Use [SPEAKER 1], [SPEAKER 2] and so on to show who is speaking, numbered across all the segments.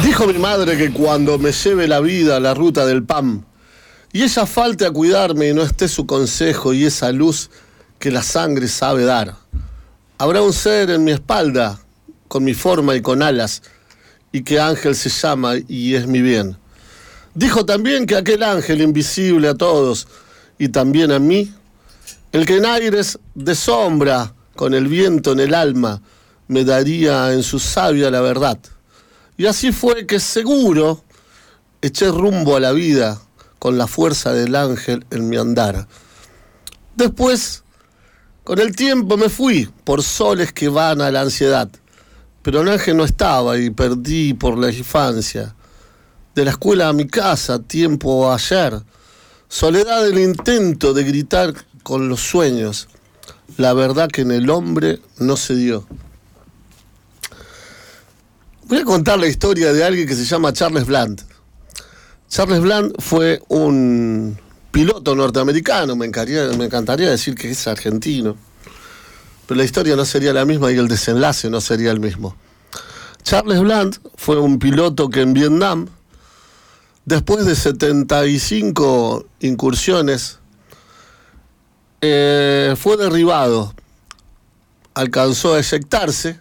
[SPEAKER 1] Dijo mi madre que cuando me lleve la vida a la ruta del pan, y ella falte a cuidarme y no esté su consejo y esa luz que la sangre sabe dar, habrá un ser en mi espalda, con mi forma y con alas, y que ángel se llama y es mi bien. Dijo también que aquel ángel invisible a todos, y también a mí, el que en aires de sombra, con el viento en el alma, me daría en su savia la verdad. Y así fue que seguro eché rumbo a la vida con la fuerza del ángel en mi andar. Después, con el tiempo me fui por soles que van a la ansiedad, pero el ángel no estaba y perdí por la infancia. De la escuela a mi casa, tiempo ayer, soledad del intento de gritar con los sueños, la verdad que en el hombre no se dio. Voy a contar la historia de alguien que se llama Charles Bland. Charles Bland fue un piloto norteamericano, me encantaría decir que es argentino, pero la historia no sería la misma y el desenlace no sería el mismo. Charles Bland fue un piloto que en Vietnam, después de 75 incursiones, fue derribado, alcanzó a eyectarse,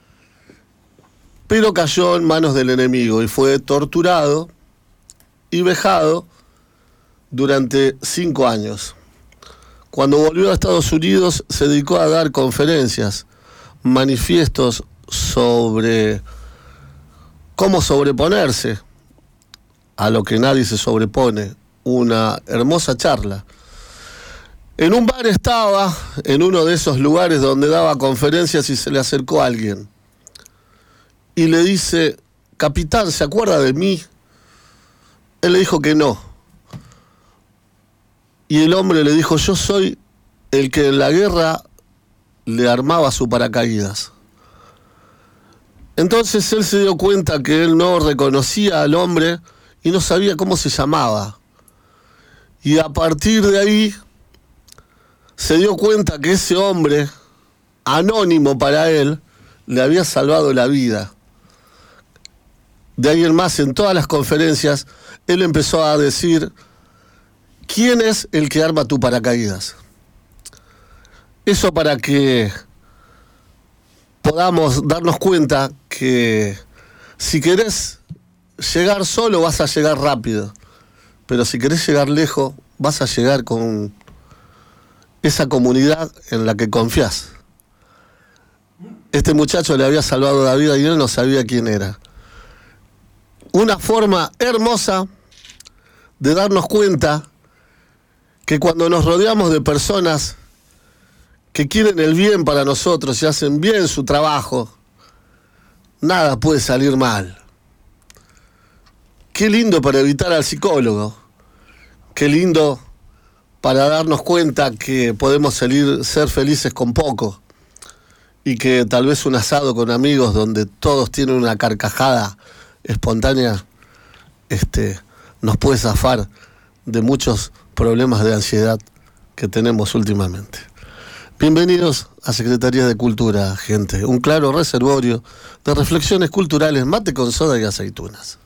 [SPEAKER 1] pero cayó en manos del enemigo y fue torturado y vejado durante 5 años. Cuando volvió a Estados Unidos se dedicó a dar conferencias, manifiestos sobre cómo sobreponerse a lo que nadie se sobrepone, una hermosa charla. En un bar estaba, en uno de esos lugares donde daba conferencias, y se le acercó a alguien y le dice: capitán, ¿se acuerda de mí? Él le dijo que no. Y el hombre le dijo: yo soy el que en la guerra le armaba su paracaídas. Entonces él se dio cuenta que él no reconocía al hombre y no sabía cómo se llamaba. Y a partir de ahí se dio cuenta que ese hombre, anónimo para él, le había salvado la vida. De ahí en más, en todas las conferencias, él empezó a decir: ¿quién es el que arma tu paracaídas? Eso para que podamos darnos cuenta que si querés llegar solo vas a llegar rápido, pero si querés llegar lejos vas a llegar con esa comunidad en la que confías. Este muchacho le había salvado la vida y él no sabía quién era. Una forma hermosa de darnos cuenta que cuando nos rodeamos de personas que quieren el bien para nosotros y hacen bien su trabajo, nada puede salir mal. Qué lindo para evitar al psicólogo. Qué lindo para darnos cuenta que podemos ser felices con poco. Y que tal vez un asado con amigos donde todos tienen una carcajada espontánea nos puede zafar de muchos problemas de ansiedad que tenemos últimamente. Bienvenidos a Secretaría de Cultura, gente. Un claro reservorio de reflexiones culturales, mate con soda y aceitunas.